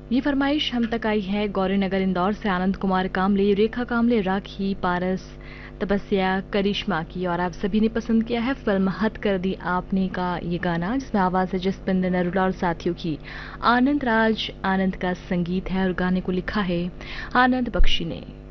ये फरमाइश हम तक आई है गौरीनगर इंदौर से आनंद कुमार कामले, रेखा कामले, राखी, पारस, तपस्या, करिश्मा की। और आप सभी ने पसंद किया है फिल्म हद कर दी आपने का ये गाना, जिसमें आवाज है जसपिंदर नरूला और साथियों की। आनंद राज आनंद का संगीत है और गाने को लिखा है आनंद बख्शी ने।